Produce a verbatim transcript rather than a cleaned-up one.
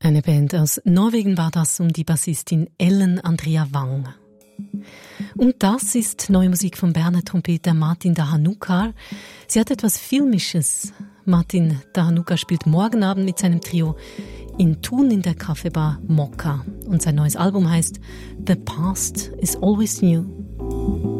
Eine Band aus Norwegen war das um die Bassistin Ellen Andrea Wang. Und das ist neue Musik von Berner Trompeter Martin Dahanukar. Sie hat etwas Filmisches. Martin Dahanukar spielt morgen Abend mit seinem Trio in Thun in der Kaffeebar Mokka. Und sein neues Album heißt The Past is Always New.